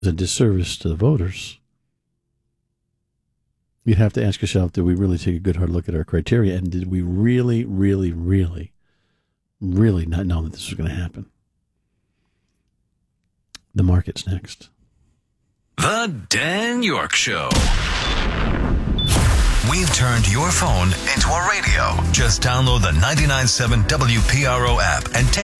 a disservice to the voters. You'd have to ask yourself, did we really take a good hard look at our criteria, and did we really, really, really, really not know that this was going to happen? The market's next. The Dan York Show. We've turned your phone into a radio. Just download the 99.7 WPRO app and take